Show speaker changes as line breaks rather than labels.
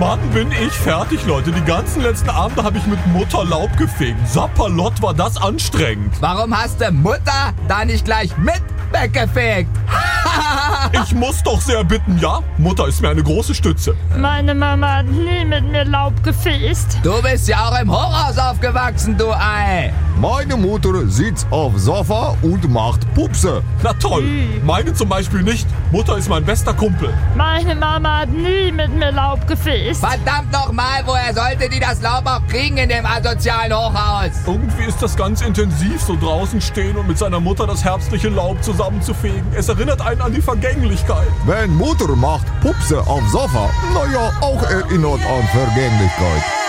Mann, bin ich fertig, Leute. Die ganzen letzten Abende habe ich mit Mutter Laub gefegt. Sapperlott, war das anstrengend.
Warum hast du Mutter da nicht gleich mit weggefegt?
Ich muss doch sehr bitten, ja? Mutter ist mir eine große Stütze.
Meine Mama hat nie mit mir Laub gefegt.
Du bist ja auch im Hochhaus aufgewachsen, du Ei.
Meine Mutter sitzt auf Sofa und macht Pupse.
Na toll. Meine zum Beispiel nicht. Mutter ist mein bester Kumpel.
Meine Mama hat nie mit mir Laub gefegt.
Verdammt nochmal, woher sollte die das Laub auch kriegen in dem asozialen Hochhaus?
Irgendwie ist das ganz intensiv, so draußen stehen und mit seiner Mutter das herbstliche Laub zusammenzufegen. Es erinnert einen an die Vergänglichkeit.
Wenn Mutter macht Pupse auf Sofa, naja, auch erinnert an Vergänglichkeit.